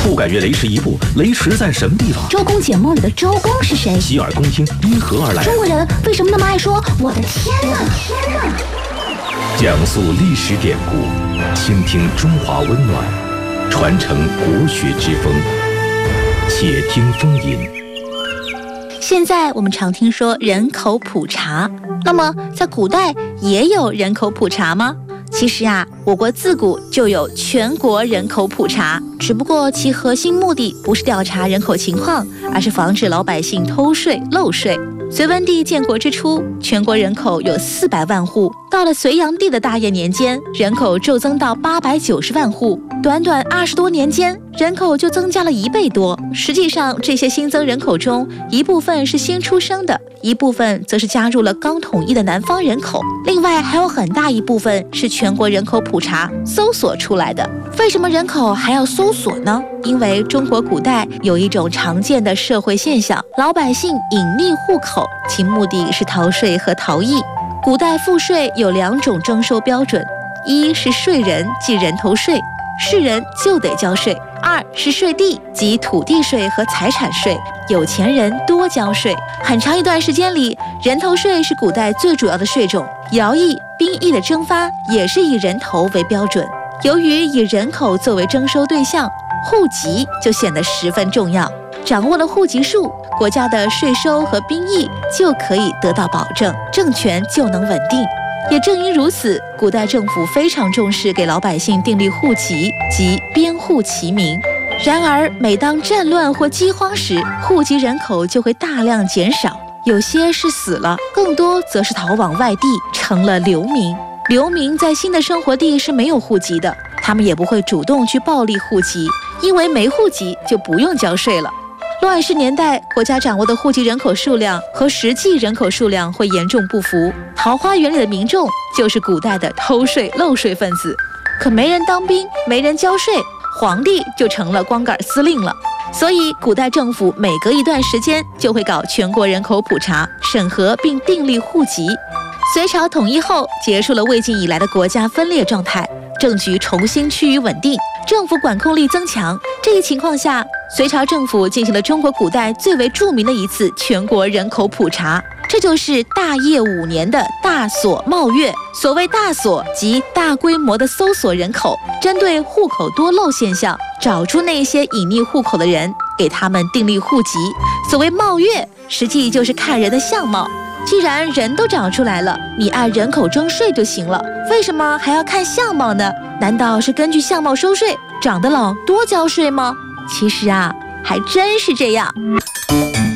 不敢越雷池一步，雷池在什么地方？ 周公解梦里的周公是谁？ 洗耳恭听因何而来？ 中国人为什么那么爱说我的天哪？ 讲述历史典故，倾听中华温暖，传承国学之风。且听风吟。 现在我们常听说人口普查，那么在古代也有人口普查吗？其实啊，我国自古就有全国人口普查，只不过其核心目的不是调查人口情况，而是防止老百姓偷税漏税。隋文帝建国之初，全国人口有400万户，到了隋炀帝的大业年间，人口骤增到890万户，短短20多年间，人口就增加了1倍多。实际上，这些新增人口中，一部分是新出生的，一部分则是加入了刚统一的南方人口，另外还有很大一部分是全国人口普查搜索出来的。为什么人口还要搜索呢？因为中国古代有一种常见的社会现象，老百姓隐匿户口，其目的是逃税和逃逸。古代赋税有2种征收标准，一是税人，即人头税，是人就得交税；二是税地，即土地税和财产税，有钱人多交税。很长一段时间里，人头税是古代最主要的税种，徭役、兵役的征发也是以人头为标准。由于以人口作为征收对象，户籍就显得十分重要。掌握了户籍数，国家的税收和兵役就可以得到保证，政权就能稳定。也正因如此，古代政府非常重视给老百姓订立户籍及编户齐名。然而，每当战乱或饥荒时，户籍人口就会大量减少，有些是死了，更多则是逃往外地，成了流民。流民在新的生活地是没有户籍的，他们也不会主动去报立户籍，因为没户籍就不用交税了。乱世年代，国家掌握的户籍人口数量和实际人口数量会严重不符。桃花源里的民众就是古代的偷税漏税分子，可没人当兵，没人交税，皇帝就成了光杆司令了。所以，古代政府每隔一段时间就会搞全国人口普查，审核并订立户籍。隋朝统一后，结束了魏晋以来的国家分裂状态，政局重新趋于稳定，政府管控力增强。这一情况下，隋朝政府进行了中国古代最为著名的一次全国人口普查，这就是大业5年的大索冒月。所谓大索，即大规模的搜索人口，针对户口多漏现象，找出那些隐匿户口的人，给他们订立户籍。所谓冒月，实际就是看人的相貌。既然人都长出来了，你按人口征税就行了，为什么还要看相貌呢？难道是根据相貌收税，长得老多交税吗？其实啊，还真是这样。